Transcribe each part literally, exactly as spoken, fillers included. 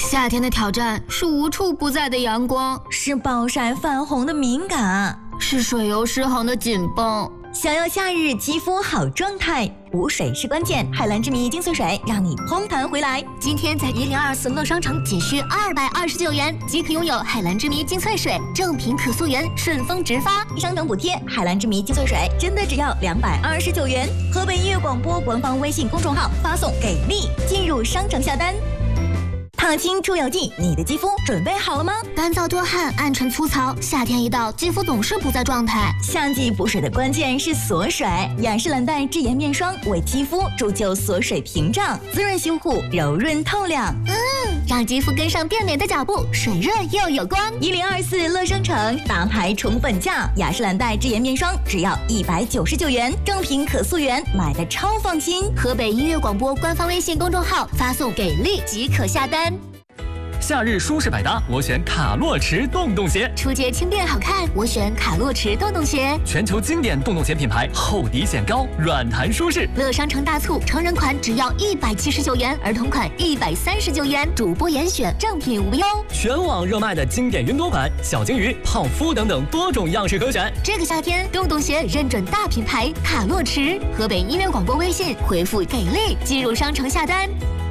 夏天的挑战是无处不在的阳光， 是暴晒泛红的敏感， 是水油失衡的紧绷。 想要夏日肌肤好状态，补水是关键。海蓝之谜精粹水让你嘭弹回来。 今天在一零二四乐商城仅需二百二十九元即可拥有海蓝之谜精粹水，正品可溯源，顺丰直发， 商城补贴。海蓝之谜精粹水真的只要两百二十九元。河北音乐广播官方微信公众号发送给力，进入商城下单。烫青出油剂，你的肌肤准备好了吗？ 干燥多汗、暗沉粗糙，夏天一到，肌肤总是不在状态。 夏季补水的关键是锁水，雅诗兰黛智颜面霜为肌肤铸就锁水屏障，滋润修护，柔润透亮。 嗯，让肌肤跟上变美的脚步，水润又有光。 一零二四乐商城大牌宠粉价，雅诗兰黛智颜面霜只要一百九十九元，正品可溯源，买的超放心。 河北音乐广播官方微信公众号发送给力即可下单。 夏日舒适百搭，我选卡洛驰洞洞鞋。 出街轻便好看，我选卡洛驰洞洞鞋。 全球经典洞洞鞋品牌，厚底显高，软弹舒适。 乐商城大促，成人款只要一百七十九元，儿童款一百三十九元，主播严选，正品无忧。 全网热卖的经典云朵款、小金鱼、泡芙等等多种样式可选。 这个夏天，洞洞鞋认准大品牌卡洛驰。河北音乐广播微信回复给力，进入商城下单。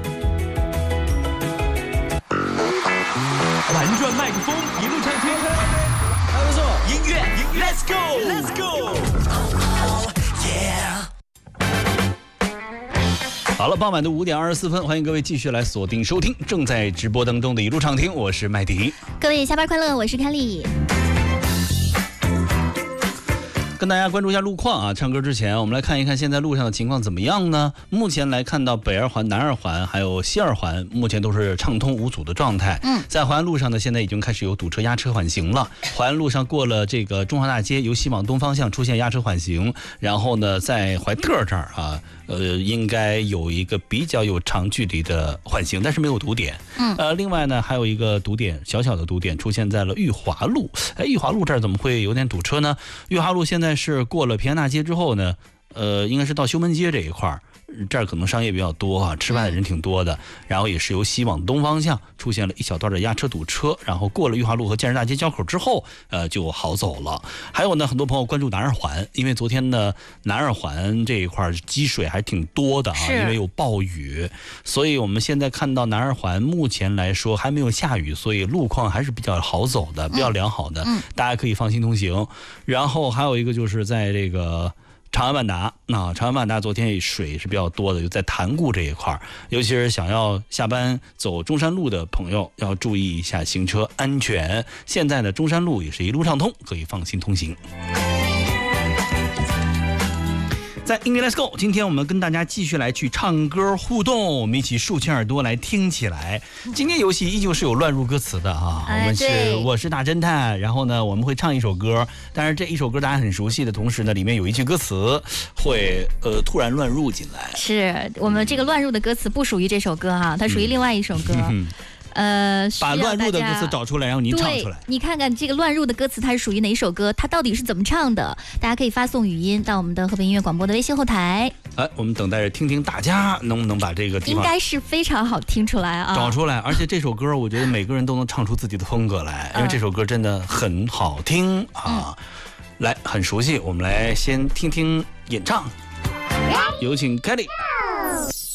玩转麦克风，一路畅听，还不错。音乐 ，Let's go，Let's go， yeah。 好了，傍晚的五点二十四分，欢迎各位继续来锁定收听正在直播当中的一路畅听，我是麦迪。 各位下班快乐，我是凯丽。 跟大家关注一下路况啊！唱歌之前，我们来看一看现在路上的情况怎么样呢？目前来看到北二环、南二环还有西二环，目前都是畅通无阻的状态。嗯，在环安路上呢，现在已经开始有堵车压车缓行了。环安路上过了这个中华大街，由西往东方向出现压车缓行，然后呢，在怀特这儿啊，呃，应该有一个比较有长距离的缓行，但是没有堵点。嗯，呃，另外呢，还有一个堵点，小小的堵点出现在了裕华路。哎，裕华路这儿怎么会有点堵车呢？裕华路现在是过了平安大街之后呢，呃，应该是到修门街这一块儿，这儿可能商业比较多啊，吃饭的人挺多的，然后也是由西往东方向出现了一小段的压车堵车，然后过了裕华路和建设大街交口之后，呃，就好走了。还有呢，很多朋友关注南二环，因为昨天呢，南二环这一块积水还挺多的啊，因为有暴雨，所以我们现在看到南二环目前来说还没有下雨，所以路况还是比较好走的，比较良好的，嗯、大家可以放心通行。然后还有一个就是在这个长安万达，那长安万达昨天水是比较多的，就在潭固这一块，尤其是想要下班走中山路的朋友，要注意一下行车安全。现在的中山路也是一路畅通，可以放心通行。在音乐 Let's Go， 今天我们跟大家继续来去唱歌互动，我们一起竖起耳朵来听起来。今天游戏依旧是有乱入歌词的啊， 哎、 我们是我是大侦探，然后呢我们会唱一首歌，但是这一首歌大家很熟悉的同时呢，里面有一句歌词会呃突然乱入进来。 是我们这个乱入的歌词不属于这首歌哈、啊，它属于另外一首歌。嗯呃， 把乱入的歌词找出来，然后您唱出来。 你看看这个乱入的歌词，它是属于哪一首歌？它到底是怎么唱的？大家可以发送语音到我们的河北音乐广播的微信后台。 哎，我们等待着听听大家能不能把这个地方应该是非常好听出来啊， 找出来。而且这首歌，我觉得每个人都能唱出自己的风格来，因为这首歌真的很好听啊。嗯、来，很熟悉，我们来先听听演唱，有请 Kelly。